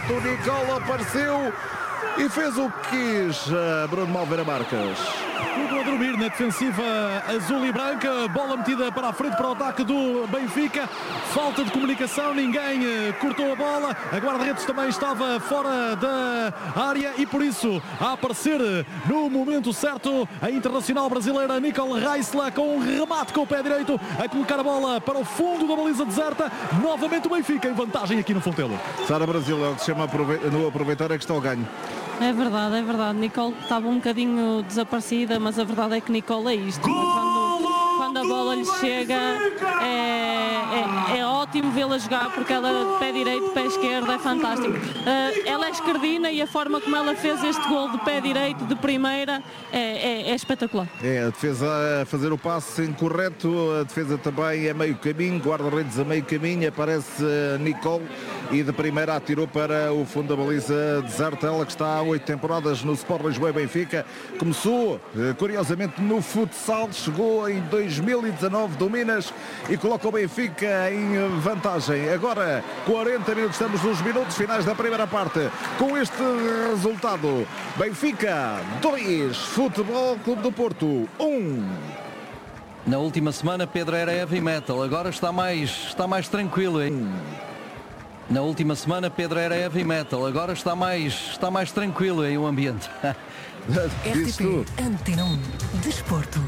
Porto. O Nicol apareceu e fez o que quis, Bruno Malveira Marques. Tudo a dormir na defensiva azul e branca, bola metida para a frente para o ataque do Benfica, falta de comunicação, ninguém cortou a bola, a guarda-redes também estava fora da área e por isso a aparecer no momento certo a internacional brasileira Nicole Reisler com um remate com o pé direito a colocar a bola para o fundo da baliza deserta, novamente o Benfica em vantagem aqui no Fontelo. Sara Brasil, é o que se chama no aproveitar é que está ao ganho. É verdade, é verdade. Nicole estava um bocadinho desaparecida, mas a verdade é que Nicole é isto. Quando a bola lhe chega, é ótimo vê-la jogar, porque ela de pé direito, pé esquerdo, é fantástico. Ela é esquerdina e a forma como ela fez este gol de pé direito, de primeira, é espetacular. É, a defesa a fazer o passe incorreto, a defesa também a meio caminho, guarda-redes a meio caminho, aparece Nicole e de primeira atirou para o fundo da baliza deserta, ela que está há 8 temporadas no Sport Lisboa e Benfica, começou curiosamente no futsal, chegou em 2019 do Minas e coloca o Benfica em vantagem. Agora 40 minutos, estamos nos minutos finais da primeira parte, com este resultado: Benfica 2, Futebol Clube do Porto 1. Na última semana Pedro era heavy metal, agora está mais tranquilo, hein? Na última semana Pedro era heavy metal, agora está mais tranquilo aí o ambiente. RTP Antena 1 Desporto.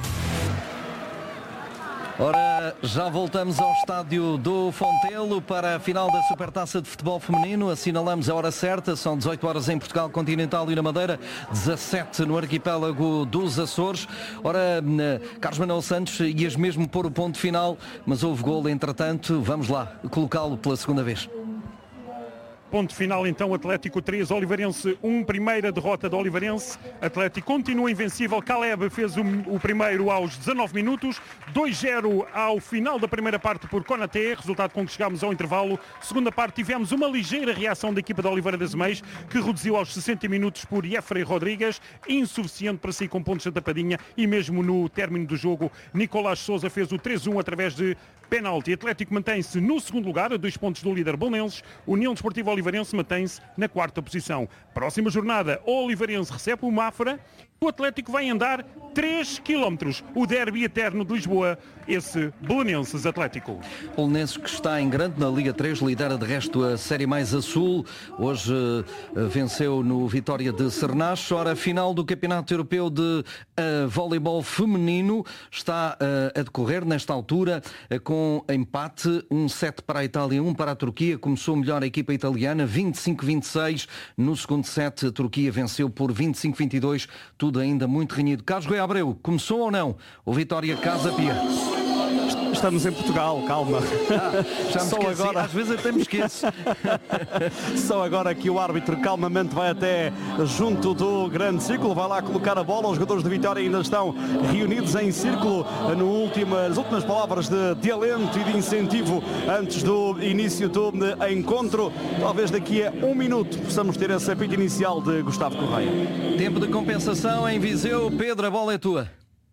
Ora, já voltamos ao estádio do Fontelo para a final da Supertaça de Futebol Feminino. Assinalamos a hora certa, são 18 horas em Portugal Continental e na Madeira, 17 no arquipélago dos Açores. Ora, Carlos Manuel Santos, ias mesmo pôr o ponto final, mas houve golo entretanto. Vamos lá, colocá-lo pela segunda vez. Ponto final então, Atlético 3, Oliveirense 1, primeira derrota do Oliveirense. Atlético continua invencível, Caleb fez o primeiro aos 19 minutos, 2-0 ao final da primeira parte por Konaté, resultado com que chegámos ao intervalo. Segunda parte tivemos uma ligeira reação da equipa da Oliveira das Meias, que reduziu aos 60 minutos por Jeffrey Rodrigues, insuficiente para sair com pontos da tapadinha, e mesmo no término do jogo, Nicolás Sousa fez o 3-1 através de penalti. Atlético mantém-se no segundo lugar, a 2 pontos do líder Belenenses. União Desportiva Oliveirense mantém-se na quarta posição. Próxima jornada, o Oliveirense recebe o Mafra. O Atlético vai andar 3 km. O derby eterno de Lisboa, esse Belenenses Atlético. Belenenses que está em grande na Liga 3, lidera de resto a Série Mais a Sul. Hoje venceu no Vitória de Cernache. Ora, a final do Campeonato Europeu de Voleibol Feminino está a decorrer nesta altura com empate, 1-7 para a Itália, 1 para a Turquia. Começou melhor a equipa italiana, 25-26. No segundo set, a Turquia venceu por 25-22. Tudo ainda muito renhido. Carlos Rui Abreu, começou ou não o Vitória Casa Pia? Estamos em Portugal, calma. Já me esqueci, agora... às vezes até me esqueço. Só agora que o árbitro calmamente vai até junto do grande círculo, vai lá colocar a bola. Os jogadores de Vitória ainda estão reunidos em círculo nas últimas palavras de alento e de incentivo antes do início do encontro. Talvez daqui a 1 minuto possamos ter esse apito inicial de Gustavo Correia. Tempo de compensação em Viseu. Pedro, a bola é tua.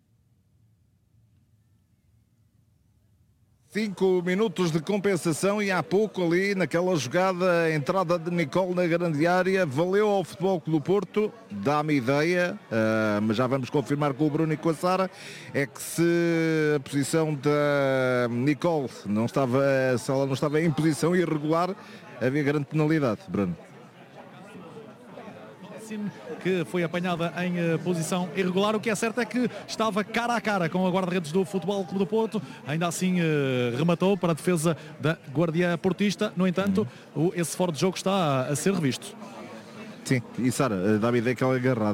5 minutos de compensação e há pouco ali naquela jogada, a entrada de Nicole na grande área, valeu ao Futebol Clube do Porto, dá-me ideia, mas já vamos confirmar com o Bruno e com a Sara, é que se a posição da Nicole se ela não estava em posição irregular, havia grande penalidade, Bruno. Que foi apanhada em posição irregular. O que é certo é que estava cara a cara com a guarda-redes do Futebol Clube do Porto, ainda assim rematou para a defesa da guardiã portista. No entanto, esse fora de jogo está a ser revisto. Sim, e Sara, dá-me ideia que ela é agarrada.